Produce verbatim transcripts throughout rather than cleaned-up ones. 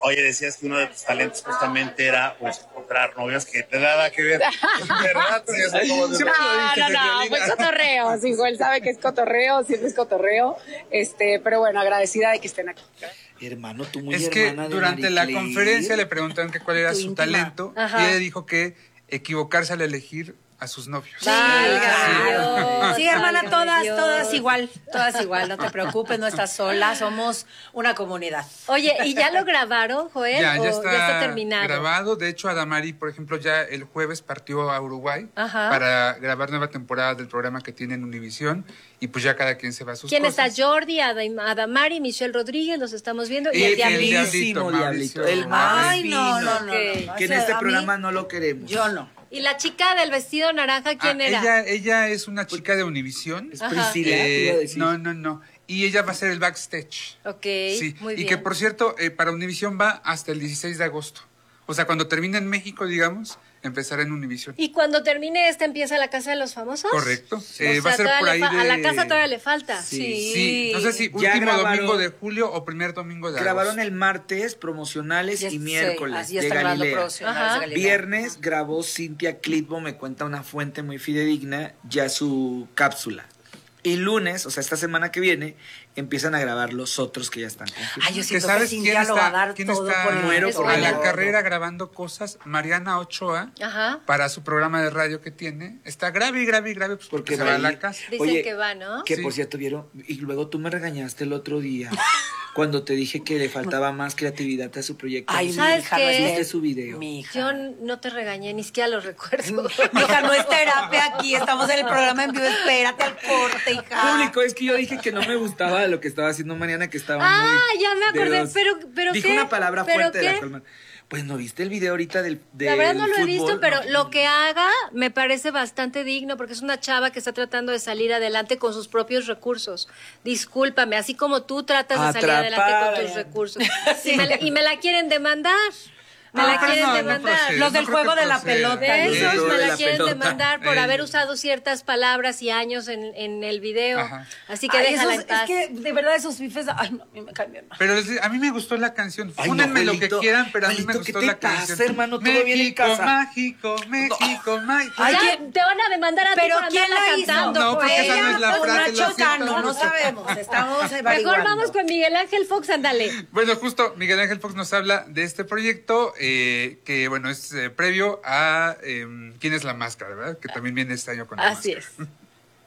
Oye, decías que uno de tus talentos justamente era pues encontrar novios que te nada que ver. ¿Verdad? No, no, no, fue cotorreo. Sí, él sabe que es cotorreo, siempre es cotorreo. Este, pero bueno, agradecida de que estén aquí. Hermano, tú muy Es hermana que de durante Marie la Claire. conferencia le preguntaron que cuál era Tu su íntima. talento Ajá. y ella dijo que equivocarse al elegir a sus novios. Válgame Dios, Dios. Sí, hermana, válgame todas, Dios. todas igual, todas igual, no te preocupes, no estás sola, somos una comunidad. Oye, ¿y ya lo grabaron, Joel? Ya, ¿O ya está, ya está terminado? grabado. De hecho, Adamari, por ejemplo, ya el jueves partió a Uruguay Ajá. para grabar nueva temporada del programa que tiene en Univisión y pues ya cada quien se va a sus ¿Quién cosas. está? Jordi, Adam- Adamari, Michelle Rodríguez, los estamos viendo. Y, Y el el Diablito. Diablito, Diablito, Mauricio. el más Ay, no, fino. no, no, no, no. Que en O sea, este a mí, programa no lo queremos. yo no. Y la chica del vestido naranja, ¿quién Ah, era? Ella, ella es una chica de Univisión. Es Ajá. Priscila, te iba a Eh, decir. no, no, no. Y ella va a ser el backstage. Ok, Sí, muy y bien. que por cierto, eh, para Univisión va hasta el dieciséis de agosto. O sea, cuando termine en México, digamos, empezará en Univisión. Y cuando termine esta, ¿empieza la Casa de los Famosos? Correcto. O Eh, va a sea, ser todavía por le ahí fa- de... A la casa todavía le falta. Sí. Sí, no sé si Ya último grabaron- domingo de julio o primer domingo de Grabaron agosto. el martes promocionales Ya y sé, miércoles así ya de están grabando Galilea. profesionales Ajá. de Galilea. Viernes grabó Cintia Clitbo, me cuenta una fuente muy fidedigna, ya su cápsula. Y lunes, o sea, esta semana que viene, empiezan a grabar los otros que ya están confirmados. Ay, yo ¿Que siento que sabes Cintia quién lo va a está, dar quién todo está por el muero Es por a buena. la todo. carrera grabando cosas? Mariana Ochoa, Ajá. para su programa de radio que tiene, está grave y grave y grave pues, porque, Porque se va va a a la ir. casa. Dicen Oye, que va, ¿no? Que Sí. por cierto, vieron, y luego tú me regañaste el otro día cuando te dije que le faltaba más creatividad a su proyecto. Ay, mi ¿Sabes hija, qué? no ¿Viste es su video? Mi hija. Yo no te regañé, ni siquiera lo recuerdo. Mi hija, no es terapia aquí, estamos en el programa en vivo, espérate al corte, hija. Público, es que yo dije que no me gustaba lo que estaba haciendo Mariana, que estaba Ah, muy... ya me acordé, de los- pero, pero Dijo ¿qué? una palabra ¿Pero fuerte de qué? la cual... Pues no viste el video ahorita del, del La verdad no lo he fútbol? visto, pero No. lo que haga me parece bastante digno porque es una chava que está tratando de salir adelante con sus propios recursos. Discúlpame, así como tú tratas de salir adelante Atrapada. con tus recursos. Y, me, la- y me la quieren demandar. Me Ah, la pero quieren no, no demandar. procede, Los del no creo juego que de la proceda. pelota. De El esos juego me de la la quieren pelota. demandar por Eh. haber usado ciertas palabras y años en, en el video. Ajá. Así que Ay, déjala esos- en paz. es que de verdad esos bifes, ay, no, a mí me caen bien mal. Pero les- a mí me gustó la canción. Ay, no, Fúnenme lo que Joelito. quieran, pero a mí me Joelito, gustó ¿qué te la pasa, canción. hermano? ¿Todo bien en México, casa? mágico, México, mágico. Ay, Ya, ¿quién- te van a demandar a ti Pero por ¿quién andarla la hizo? cantando. No, porque pues. esa no es la o frase, Nacho lo siento Cano, no mucho. sabemos, estamos averiguando. Mejor vamos con Miguel Ángel Fox, ándale. Bueno, justo Miguel Ángel Fox nos habla de este proyecto eh, que, bueno, es eh, previo a eh, ¿Quién es la máscara?, ¿verdad? Que también viene este año con la Así máscara. es.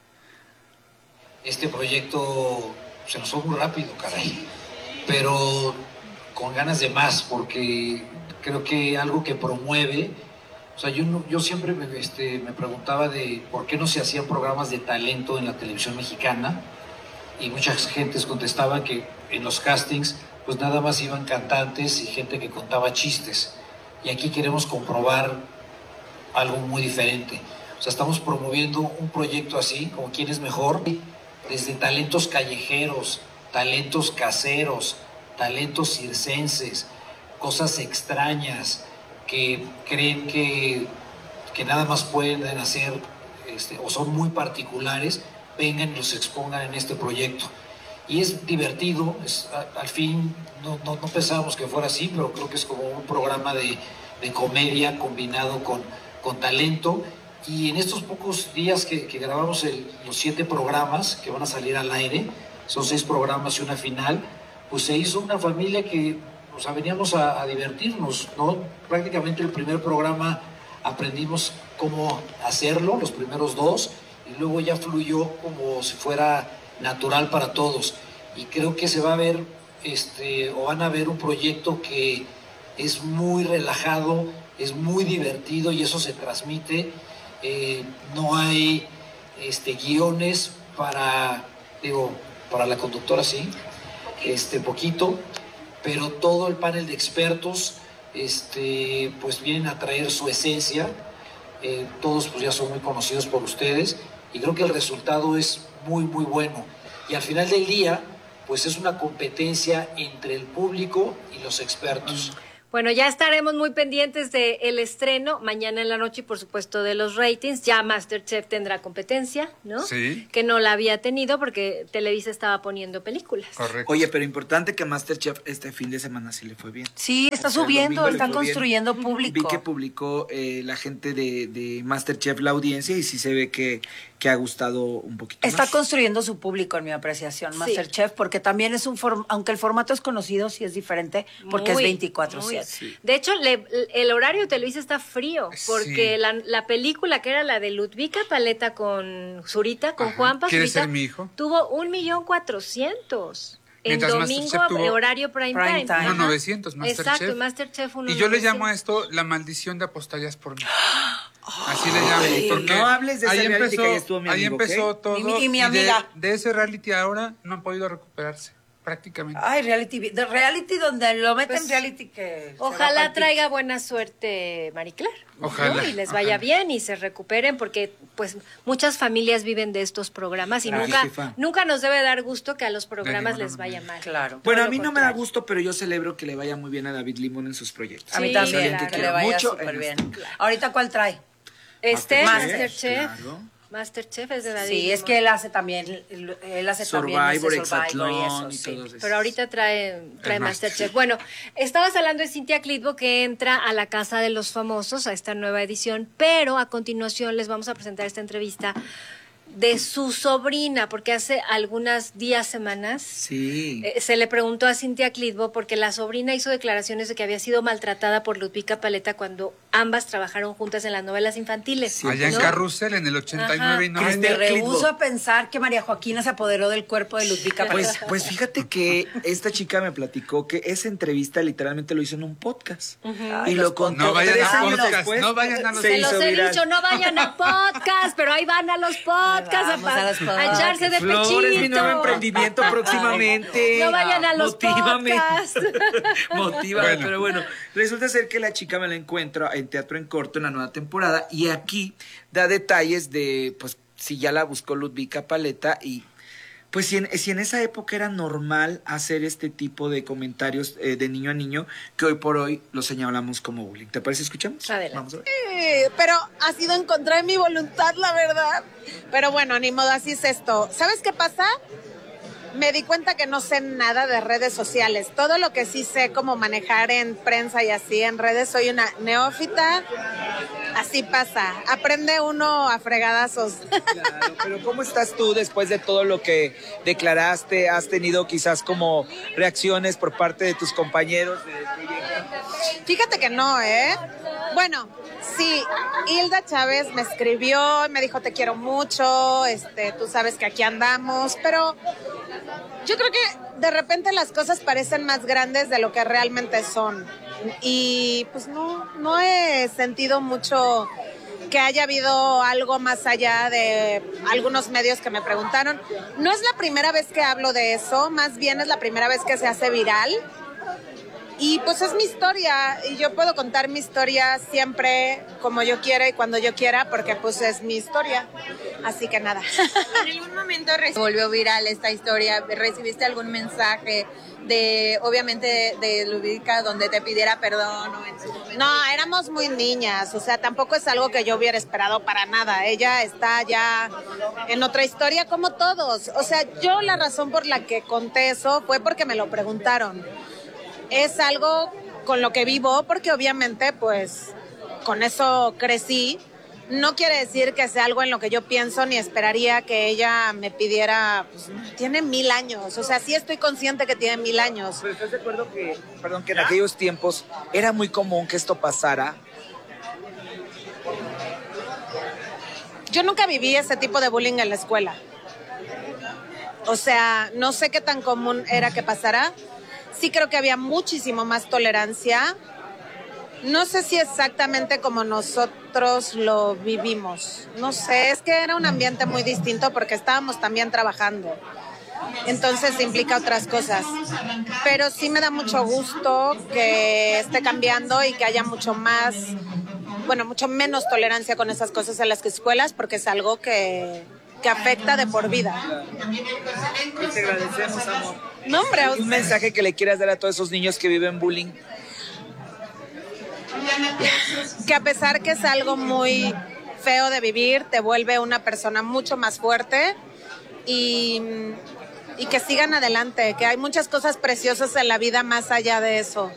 Este proyecto se nos fue muy rápido, caray, pero con ganas de más, porque creo que algo que promueve, o sea, yo, no- yo siempre me, este, me preguntaba de por qué no se hacían programas de talento en la televisión mexicana, y mucha gente contestaba que en los castings pues nada más iban cantantes y gente que contaba chistes, y aquí queremos comprobar algo muy diferente. O sea, estamos promoviendo un proyecto así, como Quién es Mejor, desde talentos callejeros, talentos caseros, talentos circenses, cosas extrañas que creen que, que nada más pueden hacer este, o son muy particulares, vengan y los expongan en este proyecto. Y es divertido, es, a- al fin no, no, no pensábamos que fuera así, pero creo que es como un programa de, de comedia combinado con, con talento. Y en estos pocos días que, que grabamos el- los siete programas que van a salir al aire, son seis programas y una final, pues se hizo una familia que, o sea, veníamos a, a divertirnos, ¿no? Prácticamente el primer programa aprendimos cómo hacerlo, los primeros dos, y luego ya fluyó como si fuera natural para todos. Y creo que se va a ver, este, o van a ver un proyecto que es muy relajado, es muy divertido y eso se transmite. Eh, no hay este, guiones para, digo, para la conductora sí, este, poquito, pero todo el panel de expertos este, pues vienen a traer su esencia. Eh, todos pues ya son muy conocidos por ustedes y creo que el resultado es muy muy bueno, y al final del día pues es una competencia entre el público y los expertos. Bueno, ya estaremos muy pendientes del estreno mañana en la noche y por supuesto de los ratings. Ya MasterChef tendrá competencia, ¿no? Sí. Que no la había tenido porque Televisa estaba poniendo películas. Correcto. Oye, pero importante que MasterChef este fin de semana sí le fue bien. Sí, está O sea, el subiendo, domingo le están fue bien. construyendo Vi público. que publicó eh, la gente de, de MasterChef la audiencia y sí se ve que, que ha gustado un poquito Está más. construyendo su público, en mi apreciación, Sí. MasterChef, porque también es un form aunque el formato es conocido, sí es diferente, porque Muy, es veinticuatro siete. muy. De hecho, le- el horario de Televisa está frío, porque Sí. la, la película que era la de Ludvika Paleta con Zurita, con Ajá. Juanpa ¿Quieres Zurita, ser mi hijo? tuvo un millón cuatrocientos. En Mientras domingo, MasterChef tuvo- horario prime, Prime time. time. Ajá. uno novecientos MasterChef. Exacto, y MasterChef uno Y yo le llamo a novecientos. esto la maldición de apostarías por mí. Así le llamo. Ay, Porque no hables de ese ahí reality empezó, que ya estuvo mi ahí amigo, empezó ¿ok? todo. Y mi- y mi de- amiga. De, ese reality ahora no han podido recuperarse, prácticamente. Ay, reality, de reality donde lo meten Pues, reality que... se va Ojalá pa'l traiga buena suerte Mariclar. ¿no? Ojalá, Y les vaya ojalá. bien y se recuperen porque pues muchas familias viven de estos programas y Claro, nunca jefa. nunca nos debe dar gusto que a los programas ninguna les vaya mal. Claro. Todo Bueno, a lo mí no me da contrario. gusto, pero yo celebro que le vaya muy bien a David Limón en sus proyectos. A mí Sí, también, claro. que quiero le vaya mucho súper en bien. esto. Ahorita, ¿cuál trae? Este Masterchef, Masterchef. claro. Masterchef es de David. Sí, es Limón. que él hace también, él hace también ese Survivor, Survivor y Exatlón eso, y sí. todos esos. Pero ahorita trae, trae El Master. Masterchef. Bueno, estabas hablando de Cintia Clitbo que entra a la Casa de los Famosos, a esta nueva edición, pero a continuación les vamos a presentar esta entrevista de su sobrina, porque hace algunas días, semanas, Sí. eh, se le preguntó a Cintia Clitbo porque la sobrina hizo declaraciones de que había sido maltratada por Ludvika Paleta cuando ambas trabajaron juntas en las novelas infantiles. Sí, Allá en ¿no? Carrusel, en el ochenta y nueve y Ajá. Ay, noventa. me Cristel rehuso Clitbo. a pensar que María Joaquina se apoderó del cuerpo de Ludvika Pues, Paleta. pues fíjate que esta chica me platicó que esa entrevista literalmente lo hizo en un podcast. Ay, Y los lo contó No vayan tres a años podcast, después. no vayan a los se Se hizo los he viral. dicho, no vayan a podcast, pero ahí van a los podcasts a, Vamos a los a podcasts. echarse de Flor, pechito. es mi nuevo emprendimiento próximamente. No vayan a los Motívame. podcasts. Motívame, Bueno. pero bueno, resulta ser que la chica me la encuentro en Teatro en Corto en la nueva temporada y aquí da detalles de, pues, si ya la buscó Ludvika Paleta y pues si en, si en esa época era normal hacer este tipo de comentarios eh, de niño a niño, que hoy por hoy lo señalamos como bullying. ¿Te parece? ¿Escuchamos? Adelante. Vamos a ver. Sí, pero ha sido en contra de mi voluntad, la verdad. Pero bueno, ni modo, así es esto. ¿Sabes qué pasa? Me di cuenta que no sé nada de redes sociales. Todo lo que sí sé como manejar en prensa y así en redes, soy una neófita. Así pasa. Aprende uno a fregadazos. Claro, pero ¿cómo estás tú después de todo lo que declaraste? ¿Has tenido quizás como reacciones por parte de tus compañeros del proyecto? Fíjate que no, ¿eh? Bueno, sí, Hilda Chávez me escribió y me dijo te quiero mucho, este, tú sabes que aquí andamos, pero yo creo que de repente las cosas parecen más grandes de lo que realmente son. Y pues no, no he sentido mucho que haya habido algo más allá de algunos medios que me preguntaron. No es la primera vez que hablo de eso, más bien es la primera vez que se hace viral. Y pues es mi historia, y yo puedo contar mi historia siempre como yo quiera y cuando yo quiera, porque pues es mi historia. Así que nada. ¿En algún momento se volvió viral esta historia? ¿Recibiste algún mensaje de, obviamente, de, de Ludvika donde te pidiera perdón? O en su momento? No, éramos muy niñas, o sea, tampoco es algo que yo hubiera esperado para nada. Ella está ya en otra historia como todos. O sea, yo la razón por la que conté eso fue porque me lo preguntaron. Es algo con lo que vivo, porque obviamente, pues, con eso crecí. No quiere decir que sea algo en lo que yo pienso ni esperaría que ella me pidiera, pues, tiene mil años. O sea, sí estoy consciente que tiene mil años. Pero ¿estás de acuerdo que, perdón, que en aquellos tiempos era muy común que esto pasara? Yo nunca viví ese tipo de bullying en la escuela. O sea, no sé qué tan común era que pasara. Sí creo que había muchísimo más tolerancia. No sé si exactamente como nosotros lo vivimos. No sé, es que era un ambiente muy distinto porque estábamos también trabajando. Entonces implica otras cosas. Pero sí me da mucho gusto que esté cambiando y que haya mucho más, bueno, mucho menos tolerancia con esas cosas en las escuelas, porque es algo que, que afecta de por vida. Te agradecemos, amor. No, hombre, Un mensaje que le quieras dar a todos esos niños que viven bullying. que a pesar que es algo muy feo de vivir, te vuelve una persona mucho más fuerte y, y que sigan adelante, que hay muchas cosas preciosas en la vida más allá de eso.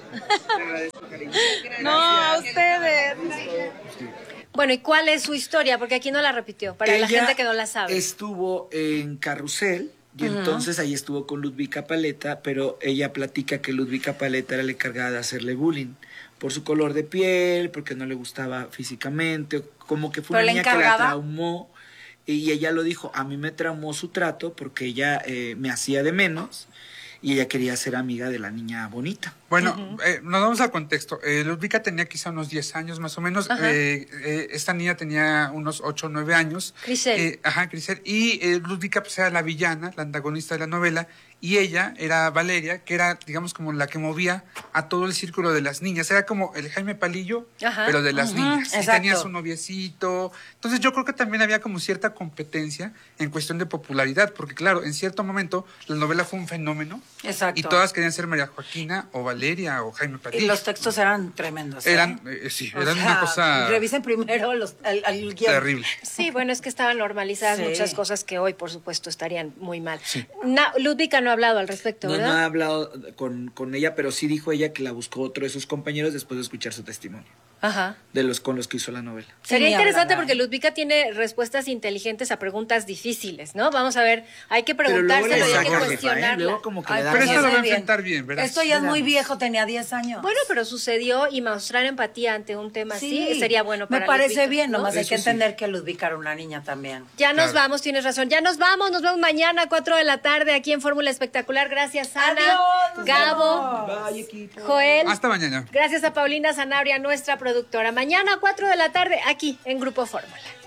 No, a ustedes. Bueno, ¿y cuál es su historia? Porque aquí no la repitió, para la Ella gente que no la sabe. Estuvo en Carrusel y uh-huh. entonces ahí estuvo con Ludvika Paleta, pero ella platica que Ludvika Paleta era la encargada de hacerle bullying por su color de piel, porque no le gustaba físicamente, como que fue una niña que la traumó. Y ella lo dijo, a mí me traumó su trato porque ella eh, me hacía de menos y ella quería ser amiga de la niña bonita. Bueno, Uh-huh. eh, nos vamos al contexto. Eh, Ludvika tenía quizá unos diez años más o menos. Eh, eh, esta niña tenía unos ocho o nueve años. Crisel. Eh, ajá, Crisel. Y eh, Ludvika pues, era la villana, la antagonista de la novela. Y ella era Valeria, que era, digamos, como la que movía a todo el círculo de las niñas. Era como el Jaime Palillo, Ajá. pero de las Ujú, niñas. Y exacto. tenía su noviecito. Entonces yo creo que también había como cierta competencia en cuestión de popularidad. Porque claro, en cierto momento la novela fue un fenómeno. Exacto. Y todas querían ser María Joaquina o Valeria o Jaime Palillo. Y los textos eran tremendos. ¿eh? Eran, eh, sí, O eran sea, una cosa Revisen primero los, el, el guión. terrible. Sí, bueno, es que estaban normalizadas Sí. muchas cosas que hoy, por supuesto, estarían muy mal. Sí. Na- Ludvika no ha hablado al respecto, No, ¿verdad? no ha hablado con, con ella, pero sí dijo ella que la buscó otro de sus compañeros después de escuchar su testimonio, Ajá. de los con los que hizo la novela. Sería ni interesante hablar. porque Ludvika tiene respuestas inteligentes a preguntas difíciles, ¿no? Vamos a ver, hay que Pero luego preguntárselo le y hay que saca jefa, ¿eh? cuestionarla. Luego como que Ay, le da Pero pues, esto no lo va a sé bien. enfrentar bien, ¿verdad? Esto ya es muy Veremos. viejo, tenía diez años. Bueno, pero sucedió y mostrar empatía ante un tema sí, así sería bueno para Me parece Ludvika, bien, ¿no? nomás hay Eso que sí. entender que Ludvika era una niña también. Ya nos Claro. vamos, tienes razón. Ya nos vamos, nos vemos mañana a cuatro de la tarde aquí en Fórmula Espectacular. Gracias, Ana, Adiós, nos Gabo, vemos. Bye, equipo. Joel. Hasta mañana. Gracias a Paulina Zanabria, nuestra productora. Mañana a cuatro de la tarde aquí en Grupo Fórmula.